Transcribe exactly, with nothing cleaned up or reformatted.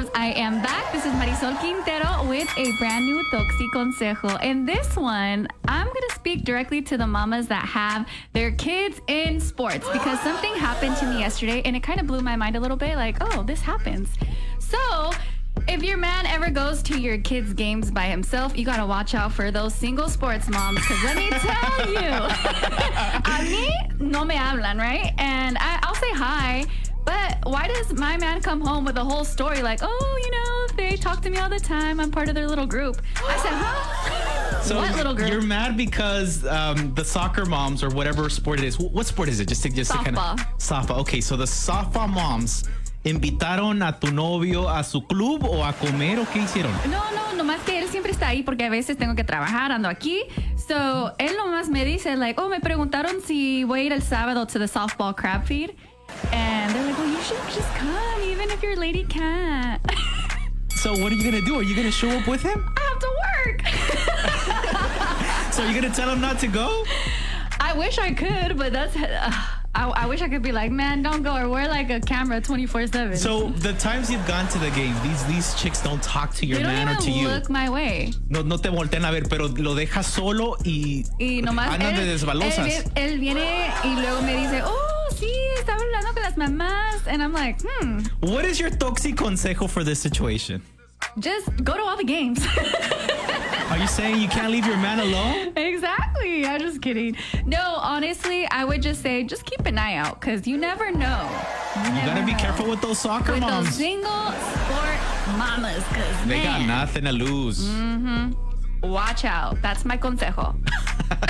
loves, I am back. This is Marisol Quintero with a brand new Toxi Consejo. And this one, I'm going to speak directly to the mamas that have their kids in sports because something happened to me yesterday and it kind of blew my mind a little bit like, oh, this happens. So if your man ever goes to your kids' games by himself, you got to watch out for those single sports moms because let me tell you, a mí no me hablan, right? And I, I'll say hi. But why does my man come home with a whole story like, oh, you know, they talk to me all the time. I'm part of their little group. I said, huh? So what little group? You're mad because um, the soccer moms or whatever sport it is. What sport is it? Just to, just softball. To kind of, softball. Okay, so the softball moms invitaron a tu novio a su club o a comer o qué hicieron? No, no, nomás que él siempre está ahí porque a veces tengo que trabajar, ando aquí. So, él nomás me dice like, oh, me preguntaron si voy a ir el sábado to the softball crab feed. And they're like, well, you should just come, even if your lady can't. So what are you going to do? Are you going to show up with him? I have to work. So you're going to tell him not to go? I wish I could, but that's... Uh, I, I wish I could be like, man, don't go, or wear like a camera twenty-four seven. So the times you've gone to the game, these these chicks don't talk to your they man or to you. They don't even look my way. No, no te voltean a ver, pero lo dejas solo y, y nomás andan de desbalosas. Él, él viene y luego me dice, oh, sí, estaba hablando con las mamás. And I'm like, hmm. What is your Toxi Consejo for this situation? Just go to all the games. Are you saying you can't leave your man alone? Exactly. I'm just kidding. No, honestly, I would just say just keep an eye out because you never know. You, you never gotta be know. careful with those soccer with moms. With those single sport mamas because they man, got nothing to lose. Mm-hmm. Watch out. That's my consejo.